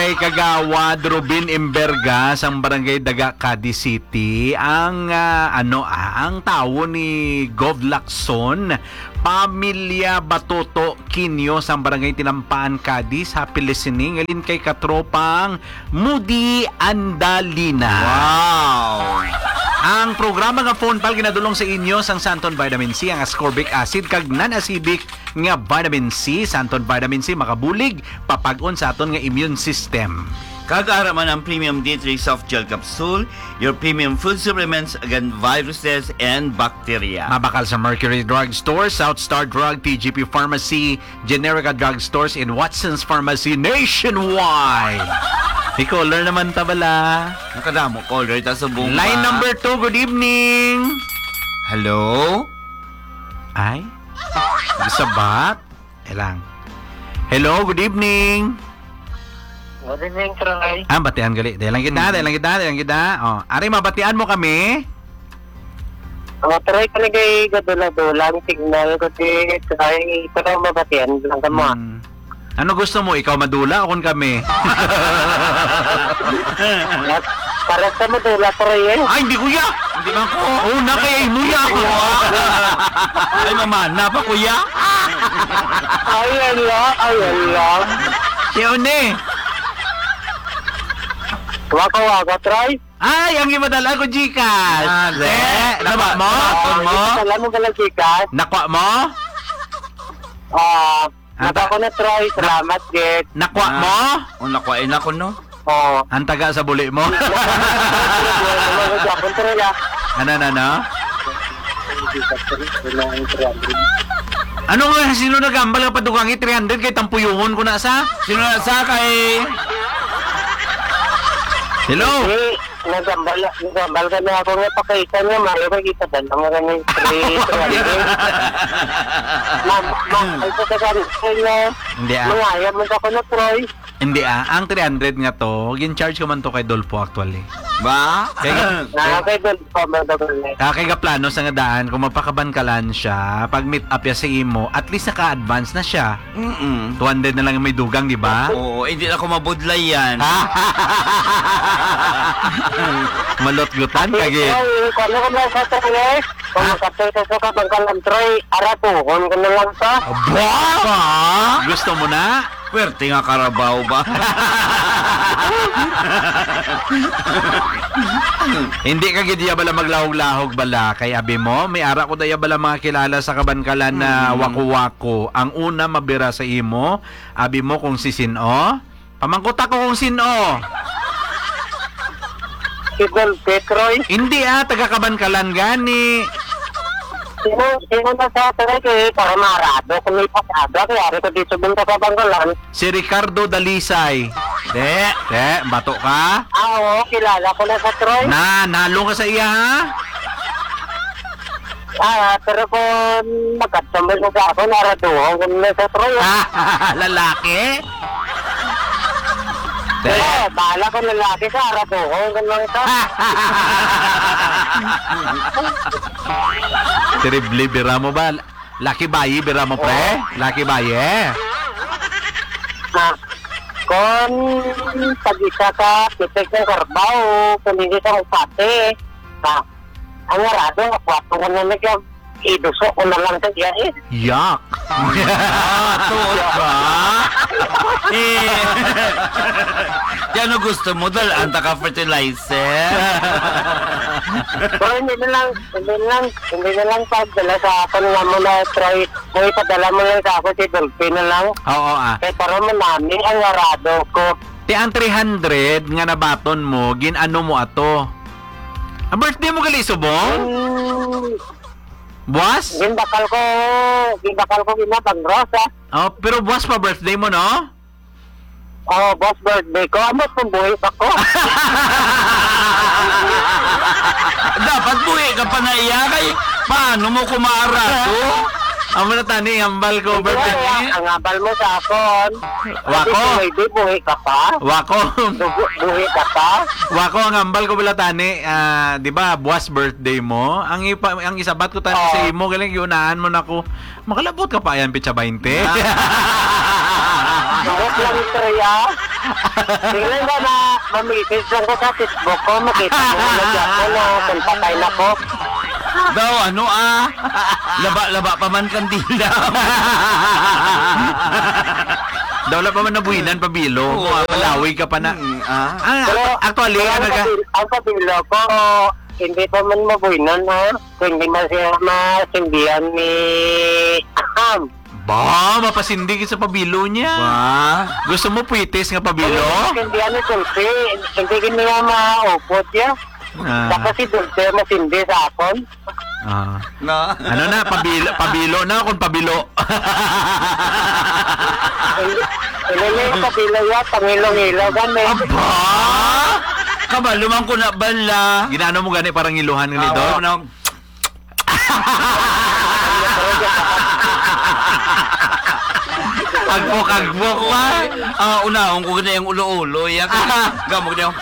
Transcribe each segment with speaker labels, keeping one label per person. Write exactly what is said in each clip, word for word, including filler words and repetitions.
Speaker 1: Barangay Kagawad, Rubin Imberga, sang Barangay Daga, Cadiz City. Ang ah, ano ah, ang tawo ni Gov Lacson, Pamilya Batoto Kinyo, sang Barangay Tinampaan, Cadiz. Happy listening. Alin kay katropang Moody Andalina.
Speaker 2: Wow!
Speaker 1: Ang programa nga phone pal ginadulong sa inyo sang Santon Vitamin C, ang ascorbic acid kag non-acidic nga vitamin C. Santon Vitamin C makabulig papag-on sa aton nga immune system.
Speaker 2: Kagara man ang Premium D three Soft Gel Capsule, your premium food supplements against viruses and bacteria.
Speaker 1: Mabakal sa Mercury Drug Store, South Star Drug, T G P Pharmacy, Generica Drug Stores, and Watson's Pharmacy nationwide. May caller naman tabala.
Speaker 2: Nakadamo caller ta sa buong
Speaker 1: Line number two, good evening.
Speaker 2: Hello?
Speaker 1: Ay? Sabat? Elang. Hello, good evening.
Speaker 3: Good evening, Troy.
Speaker 1: Ah, batian gali. Dahil lang kita, dahil lang kita, dahil lang kita. Oh, ari, mabatian mo kami.
Speaker 3: Ang Troy ka nagay gadula-dulang signal ko di Troy. Ito na mabatian lang ka mo.
Speaker 1: Hmm. Ano gusto mo? Ikaw madula o kun kami?
Speaker 3: Para sa madula, Troy eh.
Speaker 1: Ay, hindi kuya! Hindi man ko. Oo, na kaya imuya ako.
Speaker 2: Ay mama, napa kuya?
Speaker 3: Ayan lang, ayan lang.
Speaker 1: Siya ne.
Speaker 3: Waka-waka, Troy.
Speaker 1: Ay, ang imadala ko, Gcash.
Speaker 2: Ah, de.
Speaker 1: Nakwa mo?
Speaker 2: Nakwa mo?
Speaker 3: Alam mo ka lang, Chikas.
Speaker 1: Nakwa mo?
Speaker 3: Ah,
Speaker 1: Ah,
Speaker 3: naka ko na, Troy. Salamat, Get.
Speaker 1: Nakwa mo?
Speaker 2: O nakwain ako no?
Speaker 3: Oo.
Speaker 1: Ang taga sa buli mo.
Speaker 3: Japon, Troy, ah.
Speaker 1: Ano, ano, ano? Ano nga, sino nagambal ka padugangi three hundred kay tampuyungon ko na sa?
Speaker 2: Sino na sa kay?
Speaker 1: Hello?
Speaker 3: Eh, nagambal, nagambal ka na ako nga pakaitan nga, mayo ka kita dan ang mga nga three hundred. Ma'am, ma'am, ay sa tagaan na,
Speaker 1: Hindi ah.
Speaker 3: mangayam mo ako na, Troy.
Speaker 1: Hindi ah. Ang three hundred nga to, gin-charge ko man to kay Dolpo actually.
Speaker 2: Ba?
Speaker 1: Kaya,
Speaker 3: Nakakay doon pa madagal na.
Speaker 1: Ah, kay plano sa nga daan, kung magpakabankalan siya, pag meet up ya sa imo, at least naka-advance na siya.
Speaker 2: Mm-mm.
Speaker 1: two hundred na lang yung may dugang, di ba?
Speaker 2: Oo, hindi na ako mabudlay yan.
Speaker 1: Malot-gutan kagi.
Speaker 3: Troy, kung ano ka na sa Troy, kung makapay ka sa kabangkalan, Troy, aratuhon ka na lang sa.
Speaker 1: Aba! Gusto mo na?
Speaker 2: Pwerte nga karabaw ba?
Speaker 1: Hindi ka gidya bala maglahog-lahog bala kay abi mo. May ara ko daya bala mga kilala sa kabankalan na wako-wako. Ang una mabira sa imo, abi mo kung si sino. Pamangkot ako kung sino.
Speaker 3: Si Dolpe, Troy.
Speaker 1: Hindi ah, taga kabankalan gani.
Speaker 3: Sino, sino na sa Troy kay para marado, kung may pasada, kaya rin ko dito bunta sa bangkalan.
Speaker 1: Si Ricardo Dalisay. De, de, bato ka?
Speaker 3: Ah, oo, kilala ko na sa Troy.
Speaker 1: Na, nalo ka sa iya ha?
Speaker 3: Ah, pero kung magkatsamay mo sa ako, naraduhon ko na sa Troy.
Speaker 1: Ah, lalaki? De.
Speaker 3: Eh, bahala ko lalaki sa araduhon ko lang sa.
Speaker 1: Terrible, bira mo ba? Lucky bayi, bira mo pre? Lucky bayi eh.
Speaker 3: Ah, kung pag-isa ka, pitik ng karbaw, kung hindi ka magpate, ah, ang arado, akwato ko na naglang, iduso ko na lang sa iya eh.
Speaker 1: Yak!
Speaker 2: Ah, tuot ba? Eh, yan ang gusto mo dahil anta ka fertilizer.
Speaker 3: Pero hindi na lang, hindi na lang, hindi na lang pagdala sa akin nga mo na try, may padala mo lang sa ako si Dolphy na lang.
Speaker 1: Oo ah.
Speaker 3: Eh, para manami ang arado ko.
Speaker 1: Ti ang three hundred nga nabaton mo, ginano mo ato? Ang birthday mo gali subong?
Speaker 3: Hmm,
Speaker 1: Buwas?
Speaker 3: ginbakal ko, ginbakal ko ginabang rosa.
Speaker 1: Oh, pero buwas pa birthday mo no?
Speaker 3: Oh, boss birthday ko, amot kong buhay ako.
Speaker 2: Dapat buhi ka pa na iya kay paano mo kumarado?
Speaker 1: Amo na tani hambal ko birthday.
Speaker 3: Kaya, ang abal mo sa akon.
Speaker 1: Wako.
Speaker 3: Hindi, buhay ka pa.
Speaker 1: Wako.
Speaker 3: Bu- buhay ka pa.
Speaker 1: Wako ang hambal ko bala tani, ah, 'di ba? Buwas birthday mo. Ang ipa, ang isabat ko tani
Speaker 3: Oo.
Speaker 1: sa imo galing giunaan mo nako. Makalabot ka pa yan pitsa twenty.
Speaker 3: Bakit lang ito ya? Tingnan ko na mamitis lang ko sa Facebook ko. Makita mo na nagyan ko na kung patay na ko.
Speaker 2: Daw, ano ah? Laba-laba pa man kandila.
Speaker 1: Daw wala pa man nabuhinan, pabilo.
Speaker 2: Oo.
Speaker 1: Malawi ka pa na.
Speaker 2: Hmm, ah.
Speaker 1: Ah,
Speaker 3: Pero,
Speaker 1: actually,
Speaker 3: pero
Speaker 1: ano
Speaker 3: ang
Speaker 1: ka?
Speaker 3: pabil- ang pabilo ko, hindi pa man mabuhinan ha. Kung hindi man siya masindihan ni Aham.
Speaker 1: Ba, mapasindi ka sa pabilo niya.
Speaker 2: Ba?
Speaker 1: Gusto mo puitis nga pabilo?
Speaker 3: Masindihan ni Dulce. Hindi ko niya maupot niya.
Speaker 1: Ah,
Speaker 3: Tapos si Dulce masindi sa akon.
Speaker 1: ah.
Speaker 2: Na?
Speaker 1: Ano na, pabilo, pabilo na kung pabilo.
Speaker 3: Hindi niya yung pabilo niya, pangilong-ilong kami.
Speaker 1: Aba!
Speaker 2: Kabalumang ko na bala.
Speaker 1: Ginano mo gani parang iluhan nga ni
Speaker 2: Ah,
Speaker 1: Dor?
Speaker 2: ano?
Speaker 1: Agbok-agbok pa.
Speaker 2: Ah, unahon ko na yung ulo-ulo. Yak. Gamog na yung...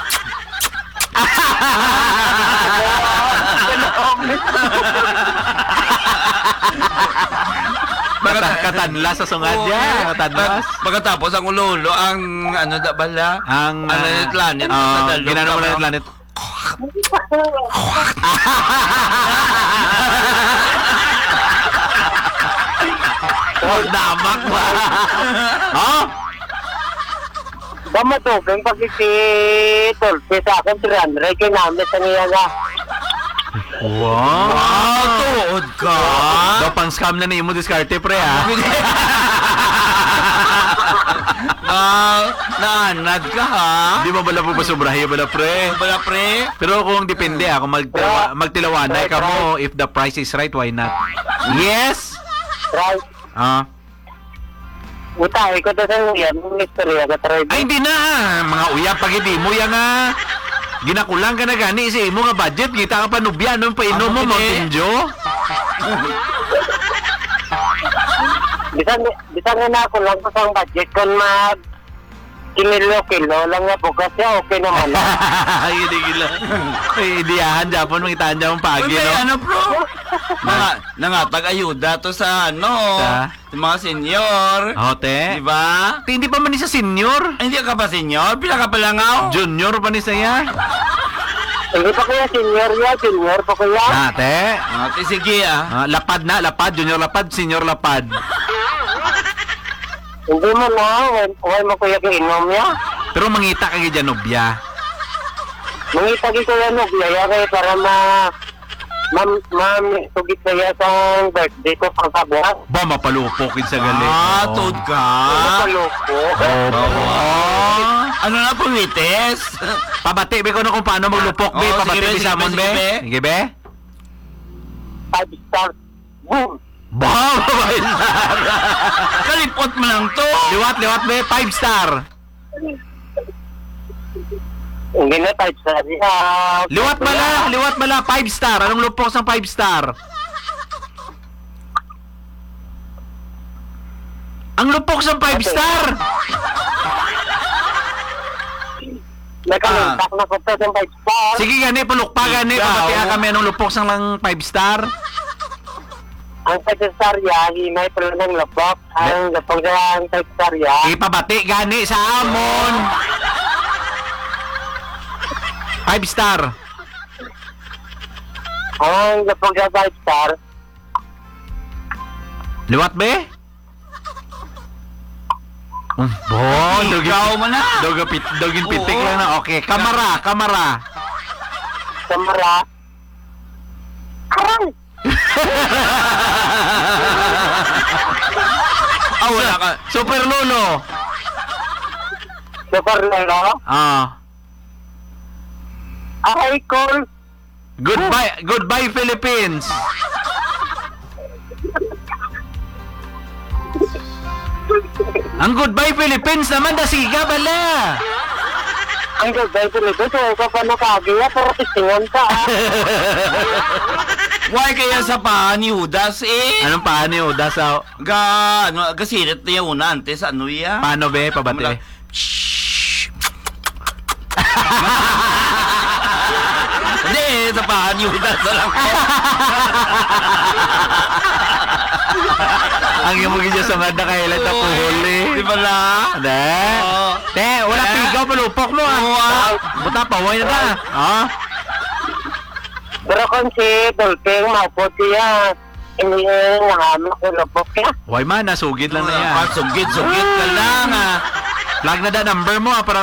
Speaker 1: Kata- Katanlas sa sungad niya. Katanlas.
Speaker 2: Pag- Pagkatapos ang ulo-ulo, ang ano da bala?
Speaker 1: Ang
Speaker 2: Ano yung planet?
Speaker 1: Uh,
Speaker 2: Sa dalok
Speaker 1: ginano mo
Speaker 2: ka
Speaker 1: na
Speaker 2: ba?
Speaker 1: yung planet. Oh, damak ba? Oh?
Speaker 3: Ba matubing pag si Dulce sa akin, three hundred, kinamit sa niya nga.
Speaker 1: Wow.
Speaker 2: Ah, tuod ka?
Speaker 1: Daw pang scam na ni mo diskarte pre ah.
Speaker 2: Ah, naanad ka ha?
Speaker 1: Di mo bala po pasobrahe bala pre.
Speaker 2: Bala pre?
Speaker 1: Pero kung depende ah, kung magtilawa, magtilawanay ka mo, if the price is right, why not? Yes!
Speaker 3: Right?
Speaker 1: Ah.
Speaker 3: Utahe ko doon sa niya, yung istorya ka try.
Speaker 1: Ay, hindi na. Mga uyap pag hindi mo yan nga. Ginakulang ka na gani sa imo nga budget. Kita ka pa nubya nung painom mo,
Speaker 2: Ano,
Speaker 1: Mountain
Speaker 2: hindi?
Speaker 1: Dew.
Speaker 3: Bisan, bisan nga na ako lang ko sa budget kung mag kinilo-kilo lang nga po kasi okay naman na.
Speaker 1: Ay, hindi gila. Ay, idiyahan, Japon, mangitaan dyan mong pagi,
Speaker 2: Uy,
Speaker 1: no?
Speaker 2: ano bro? Mga, nangatag ayuda to sa ano?
Speaker 1: Sa?
Speaker 2: Sa mga senior.
Speaker 1: Hote?
Speaker 2: Di ba?
Speaker 1: Hindi pa man ni sa senior.
Speaker 2: Ay, hindi ka ba senior? Pila ka pa lang ako?
Speaker 1: Junior pa ni saya.
Speaker 3: Hindi pa kaya senior ya, senior pa kaya.
Speaker 1: Ate.
Speaker 2: Ah, okay, sige ah.
Speaker 1: Ah, lapad na, lapad. Junior lapad, senior lapad.
Speaker 3: Hindi mo na, huwag mo kuya kainom ya.
Speaker 1: Pero mangita ka dyan, nubya.
Speaker 3: Mangita ko kaya no, kaya kaya para ma... Ma'am, ma'am, tugit kaya sa birthday ko pang kabuhat.
Speaker 1: Ba, mapalupok sa galing.
Speaker 2: Ah,
Speaker 1: Oo.
Speaker 2: tuod ka?
Speaker 3: Maloko.
Speaker 1: Oh,
Speaker 2: Oh. Ano na pumites?
Speaker 1: Pabati, be ko na kung paano maglupok, be.
Speaker 2: Oo,
Speaker 1: Pabati,
Speaker 2: sige,
Speaker 1: be,
Speaker 2: sige,
Speaker 1: samon,
Speaker 2: sige,
Speaker 1: be.
Speaker 2: be.
Speaker 1: Sige, be.
Speaker 3: Five star. Boom!
Speaker 1: Ba, babay na.
Speaker 2: Kalipot mo lang to.
Speaker 1: Liwat, liwat, be. Five star.
Speaker 3: Hindi na five star. Ah,
Speaker 1: Liwat mala, liwat mala. Five star. Anong lupok sa five star? Ang lupok sa five star.
Speaker 3: Nakalintak na ko to sa five star.
Speaker 1: Sige, gani, palukpa, gani.
Speaker 2: Ikaw.
Speaker 1: Pabati kami anong lupok sa lang five star.
Speaker 3: Ang five star ya, hinay pala ng lapok. Ang lapok sa ang five star ya.
Speaker 1: Ipabati, gani, sa amon. Five star.
Speaker 3: Ang lapok sa five star.
Speaker 1: Liwat, be? Um, bo, dogin,
Speaker 2: Ikaw mo na.
Speaker 1: dogin, dogin pitik
Speaker 2: Oo.
Speaker 1: lang na. Okay, kamara, kamara.
Speaker 3: Kamara. Aray!
Speaker 2: Ah, wala ka.
Speaker 1: Super Lolo.
Speaker 3: Super lolo.
Speaker 1: Ah.
Speaker 3: Aray, call.
Speaker 1: Goodbye, goodbye Philippines. Ang goodbye Philippines naman dasiga bala.
Speaker 3: Ang gagay ko nito. So, ikaw pa nakagaya. Pero tisingan ka. ah.
Speaker 2: Why kaya sa paa ni Judas eh?
Speaker 1: Anong paano yun? Dasa,
Speaker 2: Ga, ano, gasirit niya una antes, ano ya?
Speaker 1: paano be, pabati?
Speaker 2: Mga- Shhh! Hindi, sa paa ayuda sa lang ko.
Speaker 1: Ang imo gidya sa nga kailan ta huli.
Speaker 2: Di ba la?
Speaker 1: Ade.
Speaker 2: Oo.
Speaker 1: Te, wala
Speaker 2: Eh?
Speaker 1: pigaw palupok no ah.
Speaker 2: Oo, ah.
Speaker 1: Buta pa way na ta. Ah.
Speaker 3: Pero kung si Dolping maupo siya, hindi nga makulupok siya.
Speaker 1: Way man nasugid lang na yan.
Speaker 2: Ah, sugid, sugid ka lang ah.
Speaker 1: Flag na da number mo ah para